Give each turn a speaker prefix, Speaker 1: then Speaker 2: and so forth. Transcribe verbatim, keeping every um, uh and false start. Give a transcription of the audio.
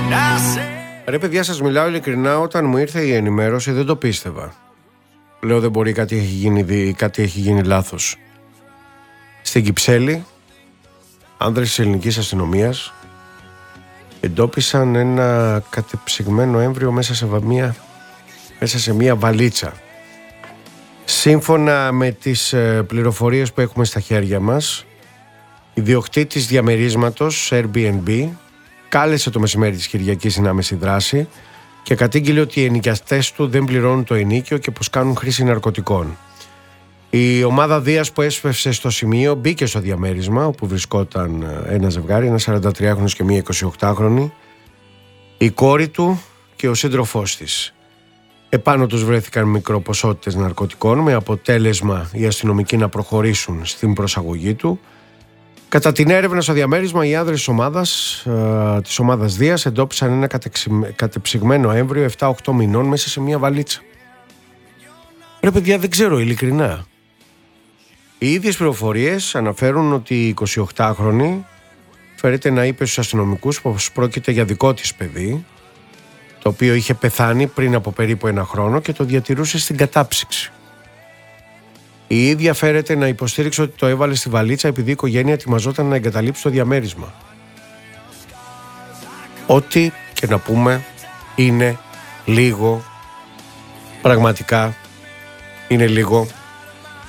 Speaker 1: Ρε παιδιά, σας μιλάω ειλικρινά, όταν μου ήρθε η ενημέρωση δεν το πίστευα. Λέω δεν μπορεί, κάτι έχει γίνει, κάτι έχει γίνει λάθος. Στην Κυψέλη, άνδρες της ελληνικής αστυνομίας εντόπισαν ένα κατεψυγμένο έμβριο μέσα σε μια, μέσα σε μια βαλίτσα. Σύμφωνα με τις πληροφορίες που έχουμε στα χέρια μας, ιδιοκτήτης διαμερίσματος Airbnb κάλεσε το μεσημέρι της Κυριακής στην άμεση δράση και κατήγγειλε ότι οι ενοικιαστές του δεν πληρώνουν το ενοίκιο και πως κάνουν χρήση ναρκωτικών. Η ομάδα Δίας που έσπευσε στο σημείο μπήκε στο διαμέρισμα όπου βρισκόταν ένα ζευγάρι, ένα σαραντατριάχρονος και μία εικοσιοκτάχρονη, η κόρη του και ο σύντροφός της. Επάνω τους βρέθηκαν μικροποσότητες ναρκωτικών με αποτέλεσμα οι αστυνομικοί να προχωρήσουν στην προσαγωγή του. Κατά την έρευνα στο διαμέρισμα, οι άνδρες της ομάδας, ε, της ομάδας Δίας εντόπισαν ένα κατεψυγμένο έμβριο επτά οκτώ μηνών μέσα σε μια βαλίτσα. Ρε παιδιά, δεν ξέρω ειλικρινά. Οι ίδιες πληροφορίες αναφέρουν ότι η εικοσιοκτάχρονη φέρεται να είπε στους αστυνομικούς πως πρόκειται για δικό της παιδί, το οποίο είχε πεθάνει πριν από περίπου ένα χρόνο και το διατηρούσε στην κατάψυξη. Η ίδια φέρεται να υποστήριξε ότι το έβαλε στη βαλίτσα επειδή η οικογένεια ετοιμαζόταν να εγκαταλείψει το διαμέρισμα. Ό,τι και να πούμε είναι λίγο, πραγματικά είναι λίγο